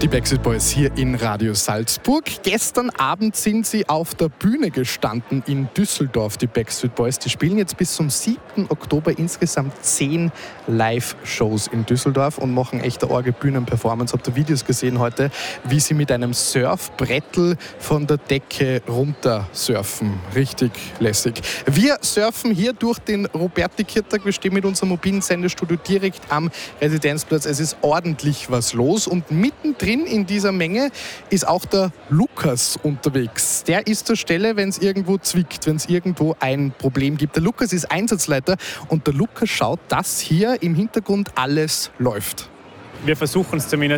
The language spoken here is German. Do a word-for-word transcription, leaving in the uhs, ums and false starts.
Die Backstreet Boys hier in Radio Salzburg. Gestern Abend sind sie auf der Bühne gestanden in Düsseldorf, die Backstreet Boys. Die spielen jetzt bis zum siebten Oktober insgesamt zehn Live-Shows in Düsseldorf und machen echt eine arge Bühnenperformance. Habt ihr Videos gesehen heute, wie sie mit einem Surfbrettel von der Decke runter surfen. Richtig lässig. Wir surfen hier durch den Roberti-Kirtag. Wir stehen mit unserem mobilen Sendestudio direkt am Residenzplatz. Es ist ordentlich was los und mittendrin in dieser Menge ist auch der Lukas unterwegs. Der ist zur Stelle, wenn es irgendwo zwickt, wenn es irgendwo ein Problem gibt. Der Lukas ist Einsatzleiter und der Lukas schaut, dass hier im Hintergrund alles läuft. Wir versuchen es zumindest.